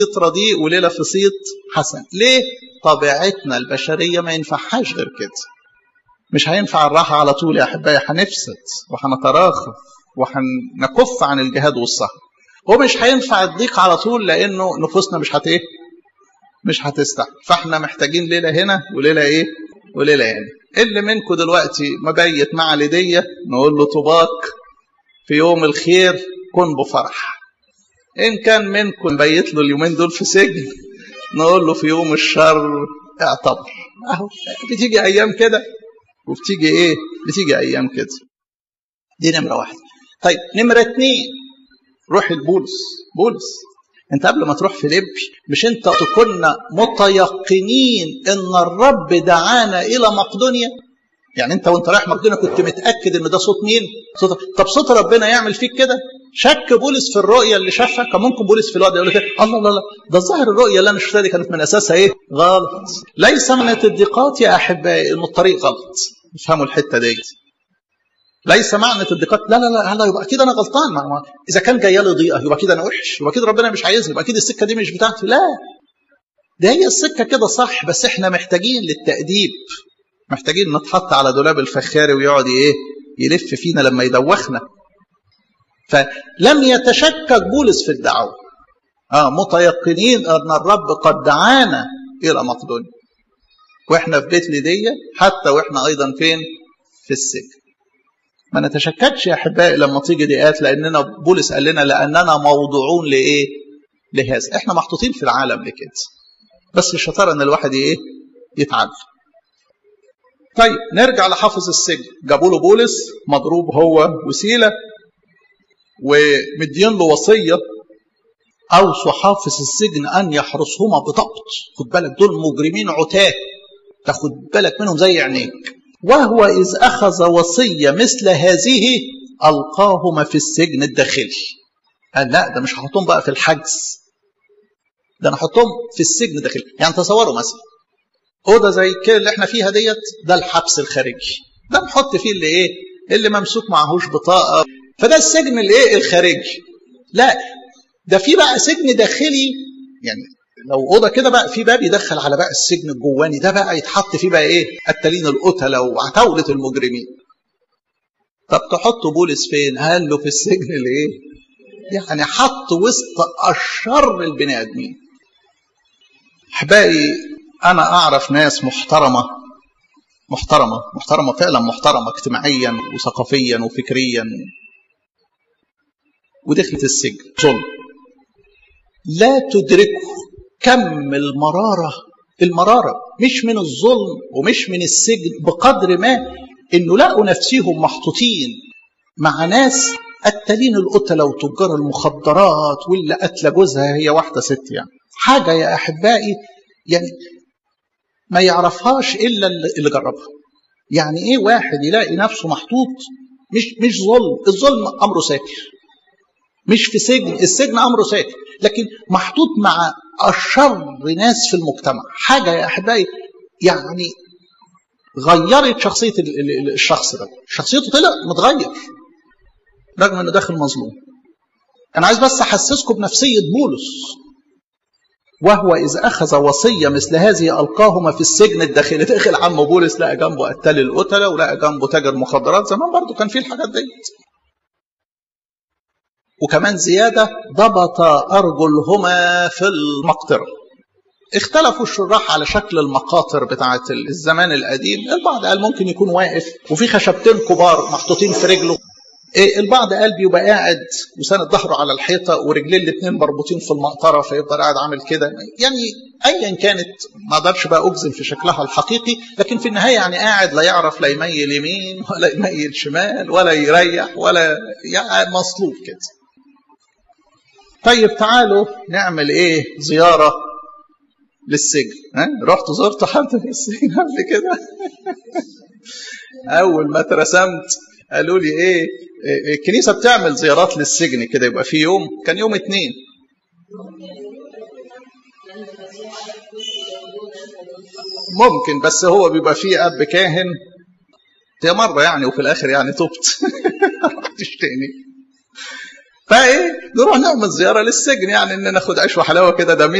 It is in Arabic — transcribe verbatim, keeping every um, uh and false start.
صيت رديء وليلة في صيت حسن. ليه؟ طبيعتنا البشرية ما ينفعهاش غير كده. مش هينفع الراحة على طول يا أحبائي، هنفسد وهنتراخى وهنكف عن الجهاد والسهر. ومش هينفع الضيق على طول لأنه نفوسنا مش هت إيه؟ مش هتستحمل. فاحنا محتاجين ليلة هنا وليلة إيه؟ وليلة هنا. اللي منكم دلوقتي مبيت مع ليدية نقول له طباك في يوم الخير كن بفرح. إن كان منكم مبيت له اليومين دول في سجن نقول له في يوم الشر اعتبر. أهو بتيجي أيام كده وبتيجي إيه؟ بتيجي أيام كده. دي نمرة واحدة. طيب نمرة اتنين، روح البولس. بولس انت قبل ما تروح فيليبي مش انت كنا متيقنين ان الرب دعانا الى مقدونيا؟ يعني انت وانت رايح مقدونيا كنت متاكد ان ده صوت مين؟ صوت. طب صوت ربنا يعمل فيك كده؟ شك بولس في الرؤيه اللي شافها؟ كان ممكن بولس في الوقت يقول لك الله لا لا ده الظاهر الرؤيه اللي انا شفتها دي كانت من اساسها ايه؟ غلط. ليس من الضيقات يا احبائي ان الطريق غلط. افهموا الحته دي. ليس معنى الضيقات لا لا لا لا يبقى اكيد انا غلطان. ما اذا كان جايه لي ضيقه يبقى اكيد انا وحش، يبقى اكيد ربنا مش عايزني، يبقى اكيد السكه دي مش بتاعتي. لا، ده هي السكه كده صح، بس احنا محتاجين للتأديب، محتاجين نتحط على دولاب الفخاري ويقعد ايه؟ يلف فينا لما يدوخنا. فلم يتشكك بولس في الدعوه. اه متيقنين ان الرب قد دعانا الى مقدونيا. واحنا في بيت ليدية حتى واحنا ايضا فين؟ في السجن. ما نتشككش يا احبائي لما تيجي ضيقات، لاننا بولس قال لنا لاننا موضوعون لايه؟ لهذا. احنا محطوطين في العالم لكده، بس الشطاره ان الواحد ايه؟ يتعلم. طيب نرجع لحافظ السجن. جابوا له بولس مضروب هو وسيله، ومدين له وصيه اوصوا حافظ السجن ان يحرسهما بضبط. خد بالك دول مجرمين عتاه، تاخد بالك منهم زي عينيك. وهو إذ أخذ وصية مثل هذه ألقاهما في السجن الداخلي. قال لا ده مش هحطهم بقى في الحجز، ده أنا هحطهم في السجن الداخلي. يعني تصوروا مثلا أوضة زي كده اللي احنا فيها ديت، ده الحبس الخارجي، ده نحط فيه اللي إيه؟ اللي ممسوك معهوش بطاقة، فده السجن الإيه؟ الخارجي. لا ده في بقى سجن داخلي، يعني لو اوضه كده بقى في باب يدخل على بقى السجن الجواني، ده بقى يتحط فيه بقى ايه؟ قتالين القتله وعتاوله المجرمين. طب تحطوا بولس فين؟ قال له في السجن الايه؟ يعني حط وسط اشر البني ادمين. احبائي انا اعرف ناس محترمه محترمه محترمه فعلا، محترمه اجتماعيا وثقافيا وفكريا، ودخلت السجن ظلم. لا تدركه كم المرارة. المرارة مش من الظلم ومش من السجن بقدر ما انه لقوا نفسهم محطوطين مع ناس قتالين القتلة وتجار المخدرات، واللي قتله جوزها هي واحدة ست. يعني حاجة يا أحبائي يعني ما يعرفهاش إلا اللي جربها. يعني إيه واحد يلاقي نفسه محطوط؟ مش مش ظلم، الظلم أمره ساكر، مش في سجن، السجن أمره ساكر، لكن محطوط مع أشر ناس في المجتمع. حاجة يا أحبائي يعني غيرت شخصية الشخص ده، شخصيته طلع متغير رغم أنه داخل مظلوم. أنا عايز بس أحسسكم بنفسية بولس. وهو إذ أخذ وصية مثل هذه ألقاهما في السجن الداخلي. داخل عم بولس لقى جنبه قتال القتلة ولقى جنبه تاجر مخدرات. زمان برضو كان فيه الحاجات دي. وكمان زيادة ضبط أرجلهما في المقطرة. اختلفوا الشراح على شكل المقاطر بتاعة الزمان القديم. البعض قال ممكن يكون واقف وفي خشبتين كبار محطوطين في رجله. البعض قال بيبقى قاعد وساند ظهره على الحيطة ورجليه الاثنين مربوطين في المقطرة فيفضل قاعد عامل كده. يعني أيا كانت ما اقدرش بقى أجزم في شكلها الحقيقي، لكن في النهاية يعني قاعد لا يعرف لا يميل يمين ولا يميل شمال ولا يريح ولا يعني مصلوب كده. طيب تعالوا نعمل ايه؟ زيارة للسجن. ها؟ رحت زرت حد في السجن قبل كده؟ اول ما اترسمت قالوا لي ايه؟ الكنيسة بتعمل زيارات للسجن كده، يبقى في يوم، كان يوم اتنين. ممكن، بس هو بيبقى فيه اب كاهن. هي مرة يعني وفي الاخر يعني تبت. تشتقني. فايه نروح نعمل زياره للسجن، يعني ان ناخد عيش وحلاوه كده، ده